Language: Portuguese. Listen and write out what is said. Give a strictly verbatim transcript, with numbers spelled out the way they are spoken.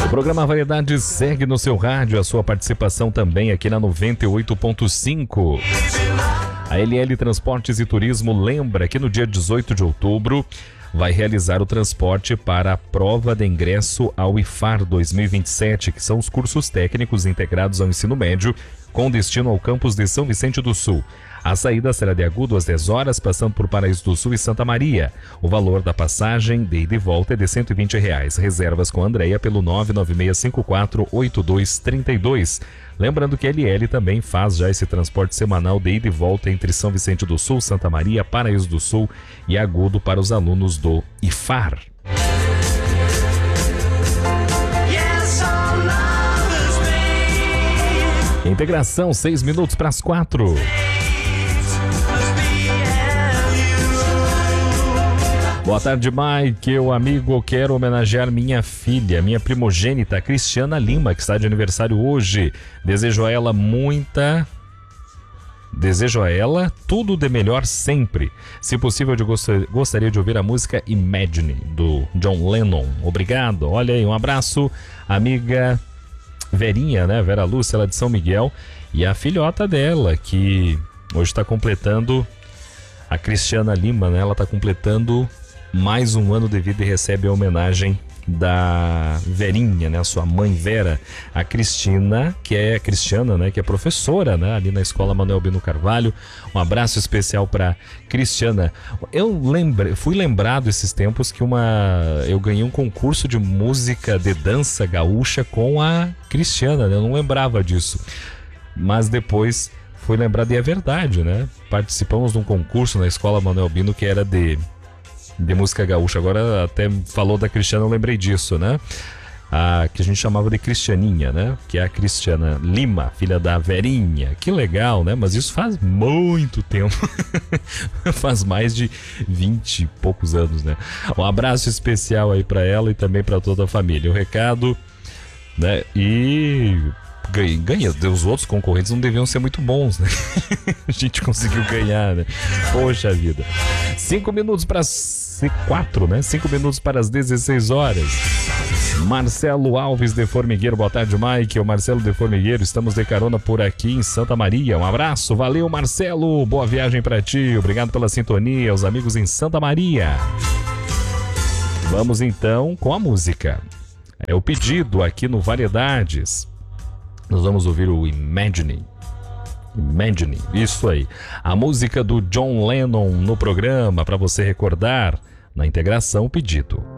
O programa Variedades segue no seu rádio, a sua participação também aqui na noventa e oito ponto cinco. A L L Transportes e Turismo lembra que no dia dezoito de outubro vai realizar o transporte para a prova de ingresso ao I F A R dois mil e vinte e sete, que são os cursos técnicos integrados ao ensino médio, com destino ao campus de São Vicente do Sul. A saída será de Agudo às dez horas, passando por Paraíso do Sul e Santa Maria. O valor da passagem de ida e volta é de cento e vinte reais. Reservas com a Andréia pelo nove nove seis cinco quatro oito dois três dois. Lembrando que a L L também faz já esse transporte semanal de ida e volta entre São Vicente do Sul, Santa Maria, Paraíso do Sul e Agudo para os alunos do I F A R. Integração, seis minutos para as quatro. Boa tarde, Mike. Eu, amigo, quero homenagear minha filha, minha primogênita, Cristiana Lima, que está de aniversário hoje. Desejo a ela muita... Desejo a ela tudo de melhor sempre. Se possível, eu gostaria de ouvir a música Imagine, do John Lennon. Obrigado. Olha aí, um abraço, amiga Verinha, né? Vera Lúcia, ela de São Miguel. E a filhota dela, que hoje está completando... A Cristiana Lima, né? Ela está completando... mais um ano de vida e recebe a homenagem da Verinha, né? A sua mãe Vera, a Cristina, que é Cristiana, né? Que é professora, né? Ali na Escola Manuel Bino Carvalho. Um abraço especial para Cristiana. Eu lembrei, fui lembrado esses tempos que uma, eu ganhei um concurso de música de dança gaúcha com a Cristiana, né? Eu não lembrava disso, mas depois fui lembrado e é verdade, né? Participamos de um concurso na Escola Manuel Bino que era de de música gaúcha. Agora até falou da Cristiana, eu lembrei disso, né? A, que a gente chamava de Cristianinha, né? Que é a Cristiana Lima, filha da Verinha. Que legal, né? Mas isso faz muito tempo. Faz mais de vinte e poucos anos, né? Um abraço especial aí pra ela e também pra toda a família. O recado, né? E... Ganha, ganha. Os outros concorrentes não deviam ser muito bons, né? A gente conseguiu ganhar, né? Poxa vida. Cinco minutos para quatro, né? Cinco minutos para as dezesseis horas. Marcelo Alves de Formigueiro, boa tarde, Mike. O Marcelo de Formigueiro, estamos de carona por aqui em Santa Maria. Um abraço, valeu, Marcelo. Boa viagem para ti. Obrigado pela sintonia, os amigos em Santa Maria. Vamos então com a música. É o pedido aqui no Variedades. Nós vamos ouvir o Imagine. Imagine, isso aí. A música do John Lennon no programa, para você recordar, na integração, pedido.